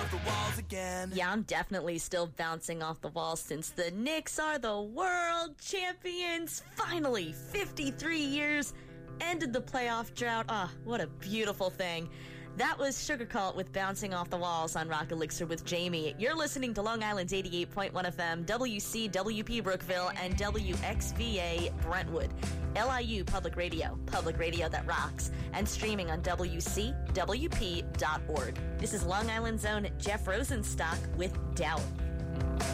off the walls again. Yeah, I'm definitely still bouncing off the walls since the Knicks are the world champions. Finally, 53 years, ended the playoff drought. What a beautiful thing. That was Sugar Cult with Bouncing Off the Walls on Rock Elixir with Jamie. You're listening to Long Island's 88.1 FM, WCWP Brookville, and WXVA Brentwood. LIU Public Radio that rocks, and streaming on WCWP.org. This is Long Island's own Jeff Rosenstock with Doubt.